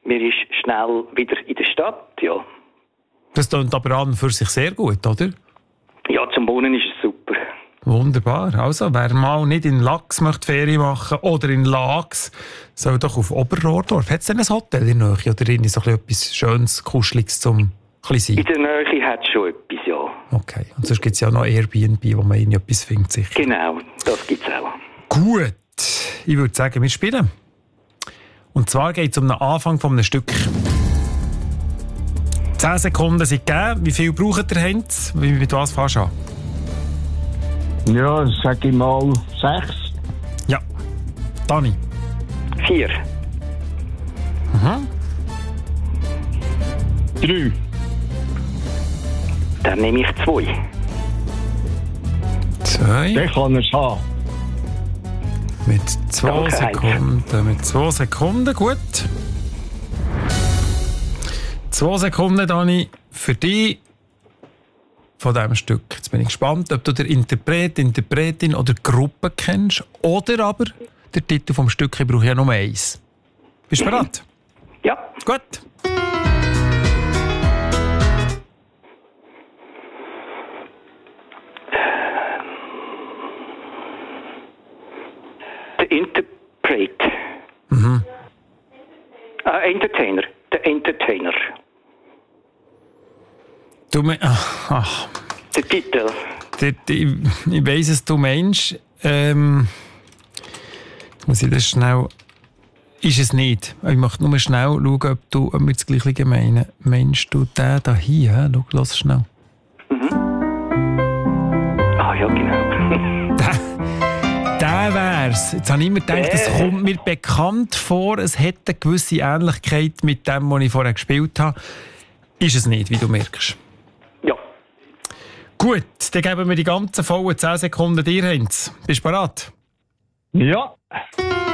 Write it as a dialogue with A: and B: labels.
A: man ist schnell wieder in der Stadt, ja.
B: Das klingt aber an und für sich sehr gut, oder?
A: Ja, zum Wohnen ist es super.
B: Wunderbar. Also, wer mal nicht in Lachs möchte Ferien machen oder in Laax, soll doch auf Oberrohrdorf. Hat es denn ein Hotel in der Nähe oder irgendwie so etwas Schönes, Kuscheliges zum sein?
A: In der Nähe hat es schon etwas, ja.
B: Okay. Und sonst gibt es ja noch Airbnb, wo man irgendwie etwas findet, sicher.
A: Genau, das gibt es auch.
B: Gut. Ich würde sagen, wir spielen. Und zwar geht es um den Anfang von einem Stück. 10 Sekunden sind gegeben. Wie viel braucht ihr, Heinz? Mit was fährst du an?
C: Ja, sag ich mal 6.
B: Ja. Dani?
A: 4.
C: 3.
A: Dann nehme ich 2.
B: 2.
C: Den kann er haben.
B: Mit 2
A: Okay.
B: Sekunden. Mit 2 Sekunden, gut. 2 Sekunden, Dani, für dich von diesem Stück. Jetzt bin ich gespannt, ob du den Interpret, Interpretin oder die Gruppe kennst oder aber den Titel vom Stück. Ich brauche ja nur 1. Bist du bereit?
A: Ja.
B: Gut.
A: Der Interpret. Entertainer. Der Entertainer.
B: Du
A: Der Titel.
B: ich weiss es, du meinst. Muss ich das schnell. Ist es nicht. Ich möchte nur schnell schauen, ob wir das Gleiche meinen. Meinst du den da hier? Schau, lass schnell.
A: Ah ja, genau.
B: Der wär's. Jetzt habe ich immer gedacht, das kommt mir bekannt vor. Es hat eine gewisse Ähnlichkeit mit dem, was ich vorher gespielt habe. Ist es nicht, wie du merkst.
A: Ja.
B: Gut, dann geben wir die ganzen vollen 10 Sekunden dir, Heinz. Bist du bereit?
C: Ja.